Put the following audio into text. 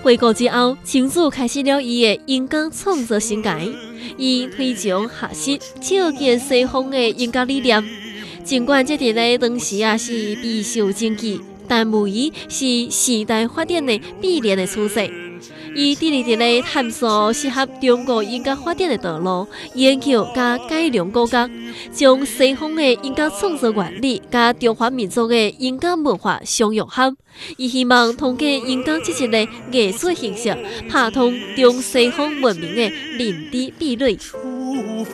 回国之后，清祖开始了伊的音乐创作生涯，伊推崇学习借鉴西方的音乐理念。尽管这伫咧当时是备受争议，但无疑是时代发展的必然的趋势。伊致力伫咧探索适合中国音乐发展的道路，研究甲改良古乐，将西方的音乐创作原理甲中华民族的音乐文化相融合。伊希望通过音乐这一个艺术形式，拍通中西方文明的认知壁垒。